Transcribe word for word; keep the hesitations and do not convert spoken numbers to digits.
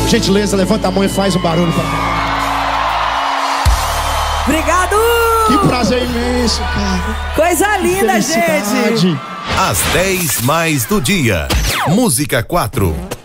Gentileza, levanta a mão e faz um barulho pra... Obrigado! Que prazer imenso, cara. Coisa linda, gente. Às dez mais do dia. Música quatro.